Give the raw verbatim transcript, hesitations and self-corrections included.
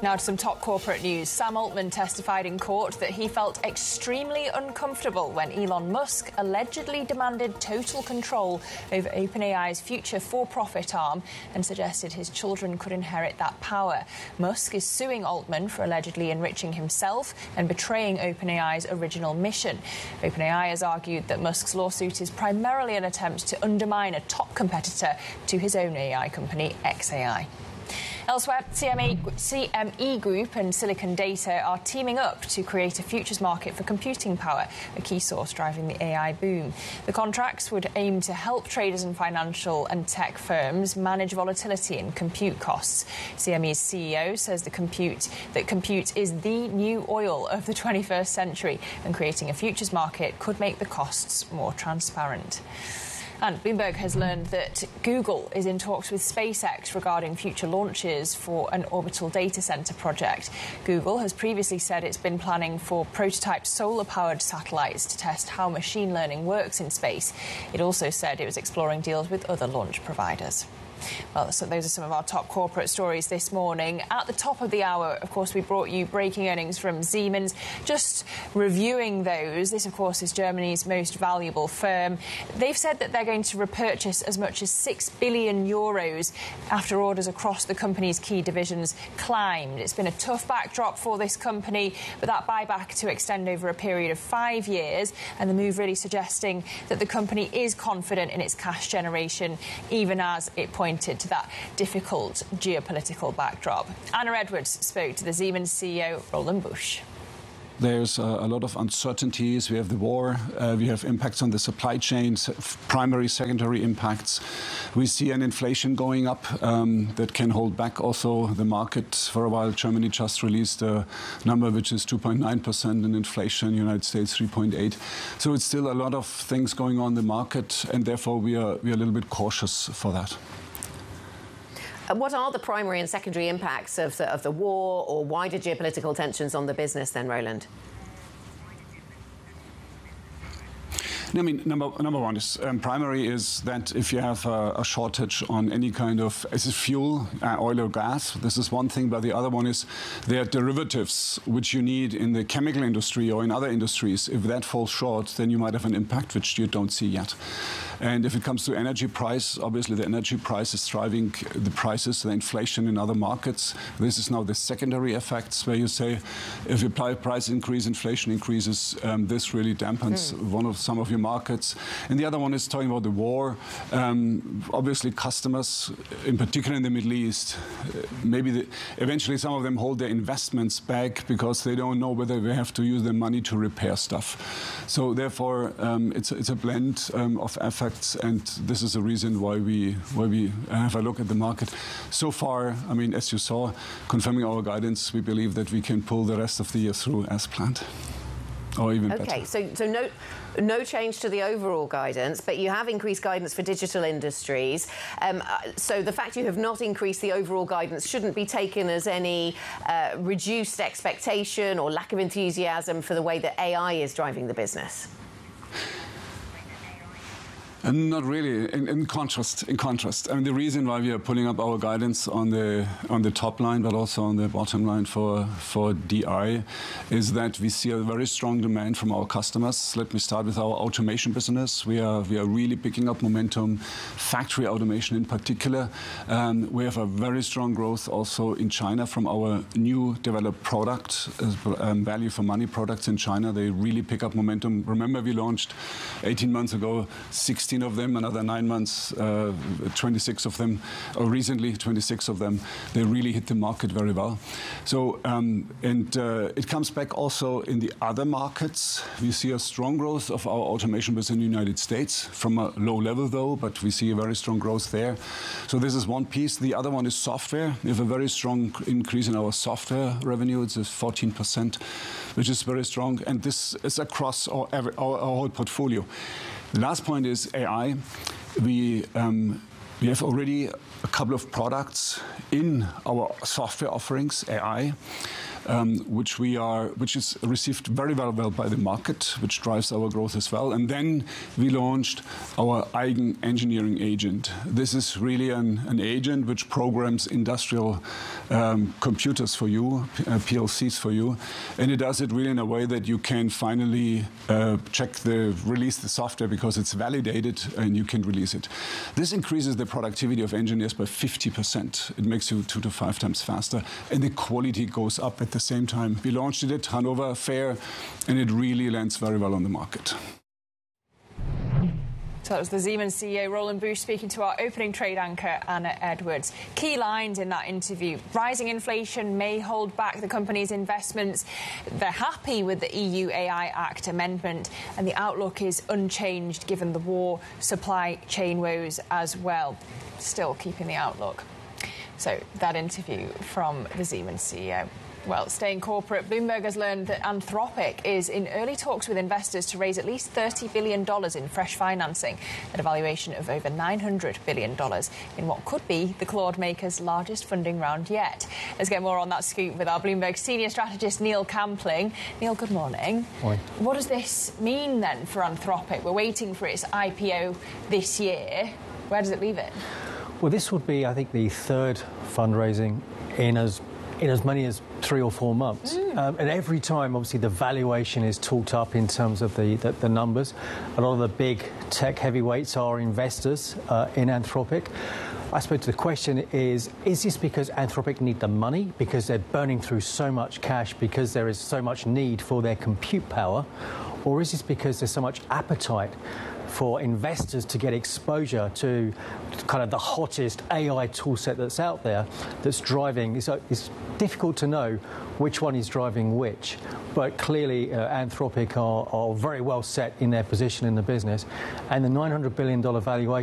Now to some top corporate news. Sam Altman testified in court that he felt extremely uncomfortable when Elon Musk allegedly demanded total control over OpenAI's future for-profit arm and suggested his children could inherit that power. Musk is suing Altman for allegedly enriching himself and betraying OpenAI's original mission. OpenAI has argued that Musk's lawsuit is primarily an attempt to undermine a top competitor to his own A I company, xAI. Elsewhere, C M E, C M E Group and Silicon Data are teaming up to create a futures market for computing power, a key source driving the A I boom. The contracts would aim to help traders and financial and tech firms manage volatility in compute costs. C M E's C E O says the compute, that compute is the new oil of the twenty-first century, and creating a futures market could make the costs more transparent. And Bloomberg has learned that Google is in talks with SpaceX regarding future launches for an orbital data center project. Google has previously said it's been planning for prototype solar-powered satellites to test how machine learning works in space. It also said it was exploring deals with other launch providers. Well, so those are some of our top corporate stories this morning. At the top of the hour, of course, we brought you breaking earnings from Siemens. Just reviewing those, this, of course, is Germany's most valuable firm. They've said that they're going to repurchase as much as six billion euros after orders across the company's key divisions climbed. It's been a tough backdrop for this company, but that buyback to extend over a period of five years, and the move really suggesting that the company is confident in its cash generation, even as it points to that difficult geopolitical backdrop. Anna Edwards spoke to the Siemens C E O, Roland Busch. There's uh, a lot of uncertainties. We have the war. Uh, we have impacts on the supply chains, primary, secondary impacts. We see an inflation going up um, that can hold back also the market for a while. Germany just released a number which is two point nine percent in inflation, United States three point eight. So it's still a lot of things going on in the market, and therefore we are, we are a little bit cautious for that. What are the primary and secondary impacts of the, of the war or wider geopolitical tensions on the business then, Roland? I mean, number, number one is um, primary is that if you have a, a shortage on any kind of as a fuel, uh, oil or gas, this is one thing. But the other one is there are derivatives which you need in the chemical industry or in other industries. If that falls short, then you might have an impact which you don't see yet. And if it comes to energy price, obviously the energy price is driving the prices, the inflation in other markets. This is now the secondary effects where you say if you apply price increase, inflation increases, um, this really dampens mm. one of some of your markets. And the other one is talking about the war. Um, obviously customers, in particular in the Middle East, uh, maybe the, eventually some of them hold their investments back because they don't know whether they have to use their money to repair stuff. So therefore um, it's, it's a blend um, of effects. And this is the reason why we why we have a look at the market. So far, I mean, as you saw, confirming our guidance, we believe that we can pull the rest of the year through as planned, or even better. Okay, so so no. No change to the overall guidance, but you have increased guidance for digital industries. Um, so the fact you have not increased the overall guidance shouldn't be taken as any uh, reduced expectation or lack of enthusiasm for the way that A I is driving the business. And not really. In, in contrast, in contrast, I mean, the reason why we are pulling up our guidance on the on the top line, but also on the bottom line for for D I, is that we see a very strong demand from our customers. Let me start with our automation business. We are we are really picking up momentum, factory automation in particular. Um, we have a very strong growth also in China from our new developed product, uh, um, value for money products in China. They really pick up momentum. Remember, we launched eighteen months ago, sixteen of them, another nine months, uh, twenty-six of them, or recently twenty-six of them. They really hit the market very well. So, um, and uh, it comes back also in the other markets. We see a strong growth of our automation business in the United States, from a low level though, but we see a very strong growth there. So this is one piece. The other one is software. We have a very strong increase in our software revenue. It's fourteen percent, which is very strong. And this is across our, our, our whole portfolio. The last point is A I. We, um, we have already a couple of products in our software offerings, A I, um, which we are, which is received very, very well by the market, which drives our growth as well. And then we launched our Eigen Engineering Agent. This is really an, an agent which programs industrial um, computers for you, uh, P L Cs for you, and it does it really in a way that you can finally uh, check the release the software because it's validated and you can release it. This increases the productivity of engineers by fifty percent. It makes you two to five times faster, and the quality goes up at the same time. We launched it at Hanover Fair, and it really lands very well on the market. So that was the Siemens C E O, Roland Busch, speaking to our opening trade anchor, Anna Edwards. Key lines in that interview: rising inflation may hold back the company's investments. They're happy with the E U A I Act amendment, and the outlook is unchanged given the war, supply chain woes as well. Still keeping the outlook. So that interview from the Siemens C E O. Well, staying corporate, Bloomberg has learned that Anthropic is in early talks with investors to raise at least thirty billion dollars in fresh financing at a valuation of over nine hundred billion dollars in what could be the Claude maker's largest funding round yet. Let's get more on that scoop with our Bloomberg senior strategist, Neil Campling. Neil, good morning. Morning. What does this mean then for Anthropic? We're waiting for its I P O this year. Where does it leave it? Well, this would be, I think, the third fundraising in as in as many as three or four months. Mm. Um, and every time, obviously, the valuation is talked up in terms of the, the, the numbers. A lot of the big tech heavyweights are investors uh, in Anthropic. I suppose the question is, is this because Anthropic need the money, because they're burning through so much cash, because there is so much need for their compute power, or is this because there's so much appetite for investors to get exposure to kind of the hottest A I toolset that's out there that's driving? So it's difficult to know which one is driving which, but clearly uh, Anthropic are, are very well set in their position in the business, and the nine hundred billion dollars valuation